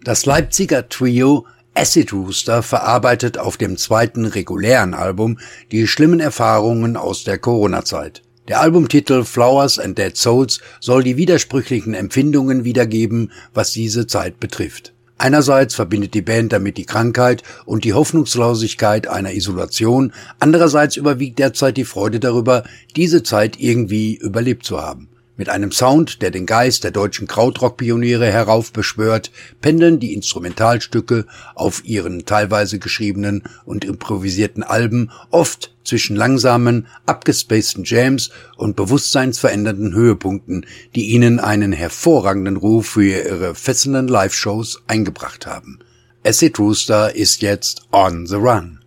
Das Leipziger Trio Acid Rooster verarbeitet auf dem zweiten regulären Album die schlimmen Erfahrungen aus der Corona-Zeit. Der Albumtitel Flowers and Dead Souls soll die widersprüchlichen Empfindungen wiedergeben, was diese Zeit betrifft. Einerseits verbindet die Band damit die Krankheit und die Hoffnungslosigkeit einer Isolation, andererseits überwiegt derzeit die Freude darüber, diese Zeit irgendwie überlebt zu haben. Mit einem Sound, der den Geist der deutschen Krautrock-Pioniere heraufbeschwört, pendeln die Instrumentalstücke auf ihren teilweise geschriebenen und improvisierten Alben oft zwischen langsamen, abgespaceden Jams und bewusstseinsverändernden Höhepunkten, die ihnen einen hervorragenden Ruf für ihre fesselnden Live-Shows eingebracht haben. Acid Rooster ist jetzt on the run.